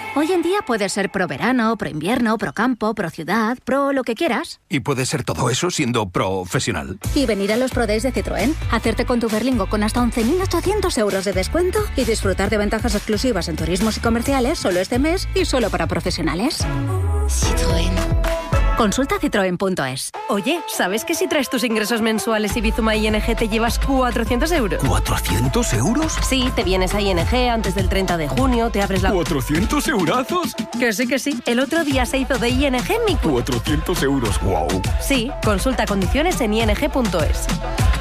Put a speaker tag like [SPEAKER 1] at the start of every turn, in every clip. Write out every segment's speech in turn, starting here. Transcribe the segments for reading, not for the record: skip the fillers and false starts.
[SPEAKER 1] Hoy en día puedes ser pro verano, pro invierno, pro campo, pro ciudad, pro lo que quieras.
[SPEAKER 2] ¿Y puedes ser todo eso siendo profesional?
[SPEAKER 1] Y venir a los Pro Days de Citroën, hacerte con tu Berlingo con hasta 11.800 euros de descuento y disfrutar de ventajas exclusivas en turismos y comerciales solo este mes y solo para profesionales.
[SPEAKER 3] Citroën.
[SPEAKER 1] Consulta citroen.es.
[SPEAKER 4] Oye, ¿sabes que si traes tus ingresos mensuales y Bizuma ING te llevas 400 euros?
[SPEAKER 2] ¿400 euros?
[SPEAKER 4] Sí, te vienes a ING antes del 30 de junio, te abres la...
[SPEAKER 2] ¿400 eurazos?
[SPEAKER 4] Que sí, que sí. El otro día se hizo de ING mi...
[SPEAKER 2] 400 euros, wow.
[SPEAKER 4] Sí, consulta condiciones en ing.es.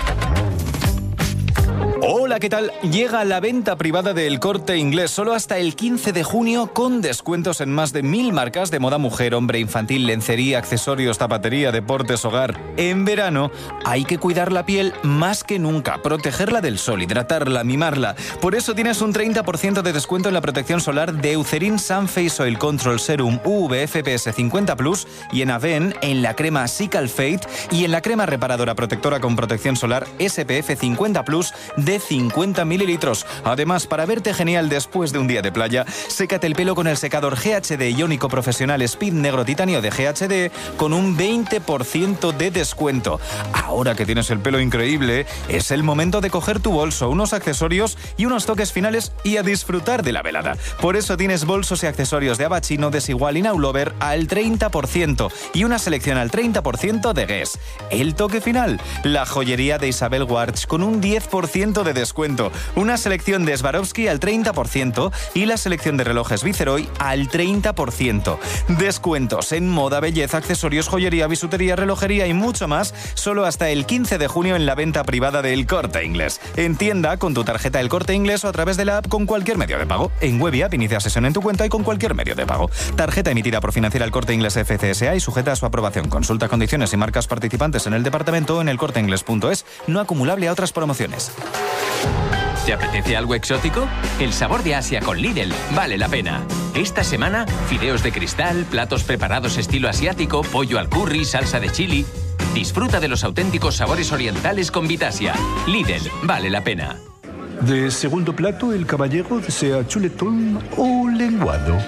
[SPEAKER 5] Hola, ¿qué tal? Llega la venta privada del Corte Inglés solo hasta el 15 de junio con descuentos en más de 1000 marcas de moda mujer, hombre, infantil, lencería, accesorios, zapatería, deportes, hogar. En verano hay que cuidar la piel más que nunca, protegerla del sol, hidratarla, mimarla. Por eso tienes un 30% de descuento en la protección solar de Eucerin Sun Face Oil Control Serum UV-FPS 50+, y en Aven, en la crema Cical Fate y en la crema reparadora protectora con protección solar SPF 50+ de 50 mililitros. Además, para verte genial después de un día de playa, sécate el pelo con el secador GHD Iónico Profesional Speed Negro Titanio de GHD con un 20% de descuento. Ahora que tienes el pelo increíble, es el momento de coger tu bolso, unos accesorios y unos toques finales y a disfrutar de la velada. Por eso tienes bolsos y accesorios de Abachino, Desigual y Now Lover al 30% y una selección al 30% de Guess. El toque final, la joyería de Isabel Warch con un 10% de descuento, una selección de Swarovski al 30% y la selección de relojes Viceroy al 30%. Descuentos en moda, belleza, accesorios, joyería, bisutería, relojería y mucho más, solo hasta el 15 de junio en la venta privada del Corte Inglés. En tienda, con tu tarjeta El Corte Inglés o a través de la app con cualquier medio de pago. En web y app inicia sesión en tu cuenta y con cualquier medio de pago. Tarjeta emitida por Financiera El Corte Inglés FCSA y sujeta a su aprobación. Consulta condiciones y marcas participantes en el departamento o en elcorteinglés.es, no acumulable a otras promociones.
[SPEAKER 6] ¿Te apetece algo exótico? El sabor de Asia con Lidl vale la pena. Esta semana, fideos de cristal, platos preparados estilo asiático, pollo al curry, salsa de chili. Disfruta de los auténticos sabores orientales con Vitasia. Lidl vale la pena.
[SPEAKER 7] De segundo plato, el caballero desea chuletón o lenguado.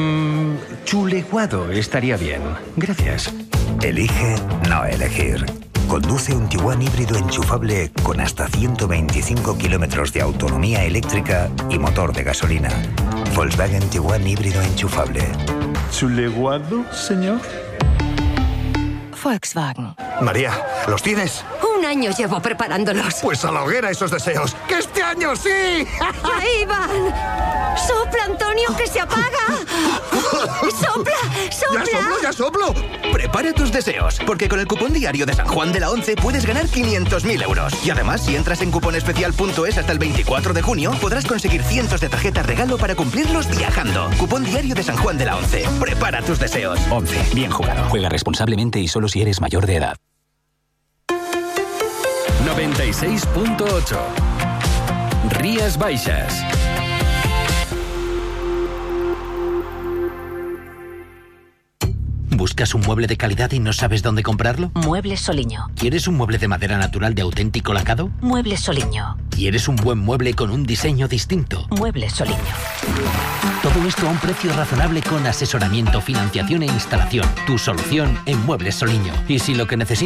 [SPEAKER 8] Chuleguado estaría bien. Gracias.
[SPEAKER 9] Elige no elegir. Conduce un Tiguan híbrido enchufable con hasta 125 kilómetros de autonomía eléctrica y motor de gasolina. Volkswagen Tiguan híbrido enchufable.
[SPEAKER 7] ¿Chuleguado, señor?
[SPEAKER 4] Volkswagen.
[SPEAKER 2] María, ¿los tienes?
[SPEAKER 3] Un año llevo preparándolos.
[SPEAKER 2] Pues a la hoguera esos deseos. ¡Que este año sí!
[SPEAKER 3] ¡Ahí van! ¡Sopla, Antonio, que se apaga! ¡Sopla, sopla!
[SPEAKER 2] ¡Ya soplo!
[SPEAKER 10] Prepara tus deseos, porque con el cupón diario de San Juan de la Once puedes ganar 500.000 euros. Y además, si entras en cuponespecial.es hasta el 24 de junio, podrás conseguir cientos de tarjetas regalo para cumplirlos viajando. Cupón diario de San Juan de la Once. Prepara tus deseos.
[SPEAKER 11] 11. Bien jugado. Juega responsablemente y solo si eres mayor de edad.
[SPEAKER 12] 96.8 Rías Baixas.
[SPEAKER 13] ¿Buscas un mueble de calidad y no sabes dónde comprarlo?
[SPEAKER 14] Muebles Soliño.
[SPEAKER 13] ¿Quieres un mueble de madera natural de auténtico lacado?
[SPEAKER 14] Muebles Soliño.
[SPEAKER 13] ¿Quieres un buen mueble con un diseño distinto?
[SPEAKER 14] Muebles Soliño.
[SPEAKER 13] Todo esto a un precio razonable con asesoramiento, financiación e instalación. Tu solución en Muebles Soliño. Y si lo que necesitas